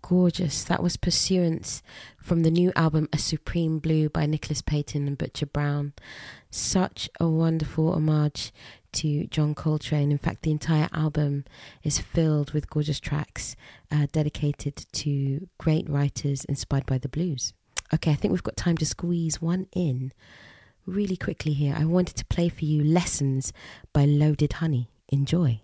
Gorgeous. That was Pursuance from the new album A Supreme Blue by Nicholas Payton and Butcher Brown. Such a wonderful homage to John Coltrane. In fact, the entire album is filled with gorgeous tracks dedicated to great writers inspired by the blues. Okay, I think we've got time to squeeze one in really quickly here. I wanted to play for you Lessons by Loaded Honey. Enjoy.